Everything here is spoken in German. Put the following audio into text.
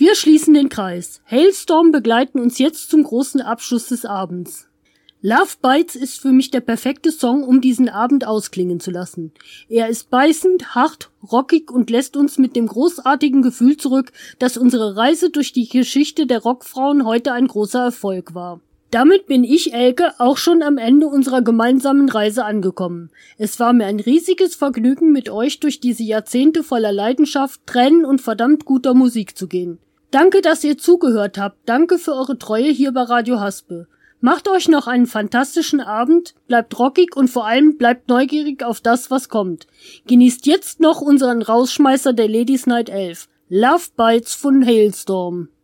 Wir schließen den Kreis. Halestorm begleiten uns jetzt zum großen Abschluss des Abends. Love Bites ist für mich der perfekte Song, um diesen Abend ausklingen zu lassen. Er ist beißend, hart, rockig und lässt uns mit dem großartigen Gefühl zurück, dass unsere Reise durch die Geschichte der Rockfrauen heute ein großer Erfolg war. Damit bin ich, Elke, auch schon am Ende unserer gemeinsamen Reise angekommen. Es war mir ein riesiges Vergnügen, mit euch durch diese Jahrzehnte voller Leidenschaft, Tränen und verdammt guter Musik zu gehen. Danke, dass ihr zugehört habt. Danke für eure Treue hier bei Radio Haspe. Macht euch noch einen fantastischen Abend, bleibt rockig und vor allem bleibt neugierig auf das, was kommt. Genießt jetzt noch unseren Rausschmeißer der Ladies Night 11. Love Bites von Halestorm.